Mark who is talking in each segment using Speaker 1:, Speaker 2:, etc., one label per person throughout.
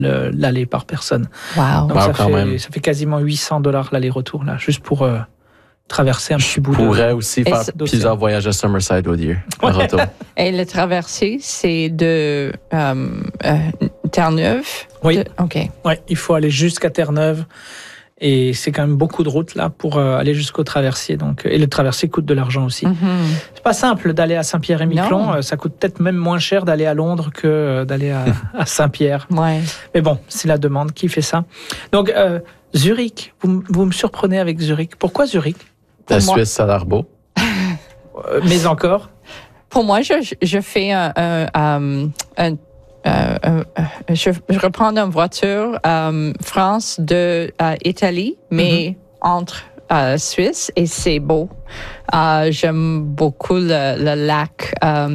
Speaker 1: l'aller par personne.
Speaker 2: Wow.
Speaker 1: Donc ça fait quasiment $800 l'aller-retour, là, juste pour traverser un petit bout de...
Speaker 3: On pourrait aussi faire plusieurs voyages à Summerside au lieu. Retour.
Speaker 2: Et le traversée, c'est de Terre-Neuve?
Speaker 1: Oui.
Speaker 2: OK.
Speaker 1: Ouais, il faut aller jusqu'à Terre-Neuve. Et c'est quand même beaucoup de route là pour aller jusqu'au traversier. Donc, et le traversier coûte de l'argent aussi.
Speaker 2: Mm-hmm.
Speaker 1: C'est pas simple d'aller à Saint-Pierre-et-Miquelon. Ça coûte peut-être même moins cher d'aller à Londres que d'aller à Saint-Pierre.
Speaker 2: Ouais.
Speaker 1: Mais bon, c'est la demande qui fait ça. Donc, Zurich, vous me surprenez avec Zurich. Pourquoi Zurich?
Speaker 3: La Suisse, ça a l'air beau.
Speaker 1: Mais encore?
Speaker 2: Pour moi, je fais je reprends une voiture France de Italie, mais entre Suisse, et c'est beau. J'aime beaucoup le lac,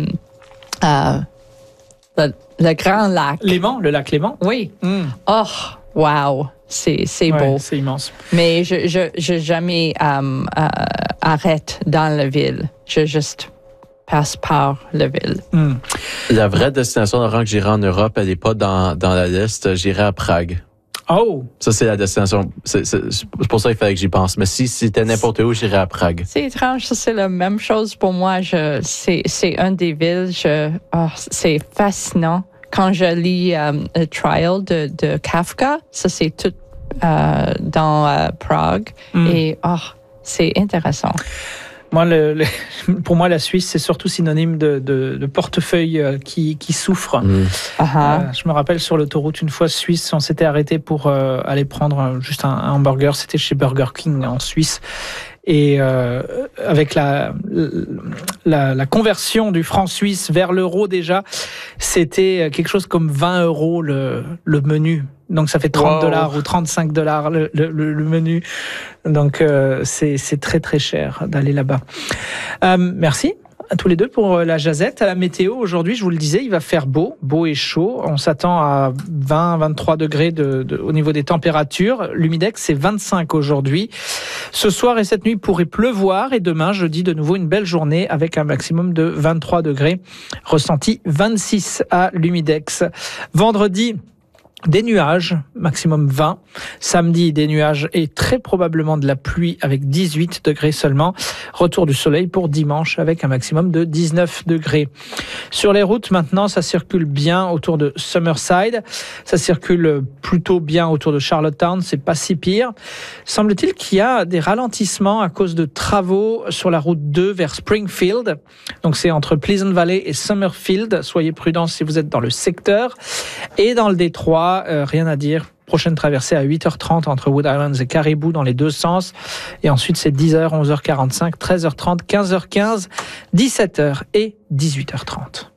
Speaker 2: le grand lac.
Speaker 1: Léman, le lac Léman?
Speaker 2: Oui. Oh, wow. C'est beau.
Speaker 1: C'est immense.
Speaker 2: Mais je jamais arrête dans la ville. Je juste passe par la ville.
Speaker 3: La vraie destination que j'irai en Europe, elle n'est pas dans la liste. J'irai à Prague.
Speaker 1: Oh!
Speaker 3: Ça, c'est la destination. C'est pour ça qu'il fallait que j'y pense. Mais si c'était n'importe où, j'irais à Prague.
Speaker 2: C'est étrange, ça, c'est la même chose pour moi. C'est une des villes, c'est fascinant. Quand je lis le Trial de Kafka, ça, c'est tout dans Prague. Et c'est intéressant.
Speaker 1: Moi, pour moi, la Suisse, c'est surtout synonyme de portefeuille qui souffre. Je me rappelle sur l'autoroute, une fois Suisse, on s'était arrêté pour aller prendre juste un hamburger. C'était chez Burger King en Suisse. Et avec la conversion du franc suisse vers l'euro déjà, c'était quelque chose comme 20 € le menu. Donc ça fait $30 ou $35 le menu. Donc c'est très très cher d'aller là-bas. Merci à tous les deux pour la jazette. À la météo, aujourd'hui, je vous le disais, il va faire beau et chaud. On s'attend à 20-23 degrés au niveau des températures. L'humidex, c'est 25 aujourd'hui. Ce soir et cette nuit, il pourrait pleuvoir. Et demain, jeudi, de nouveau, une belle journée avec un maximum de 23 degrés. Ressenti 26 à l'humidex. Vendredi, des nuages, maximum 20. Samedi, des nuages et très probablement de la pluie avec 18 degrés seulement. Retour du soleil pour dimanche avec un maximum de 19 degrés. Sur les routes, maintenant, ça circule bien autour de Summerside. Ça circule plutôt bien autour de Charlottetown. C'est pas si pire. Semble-t-il qu'il y a des ralentissements à cause de travaux sur la route 2 vers Springfield. Donc, c'est entre Pleasant Valley et Summerfield. Soyez prudents si vous êtes dans le secteur. Et dans le Détroit, rien à dire. Prochaine traversée à 8h30 entre Wood Islands et Caribou dans les deux sens. Et ensuite, c'est 10h, 11h45, 13h30, 15h15, 17h et 18h30.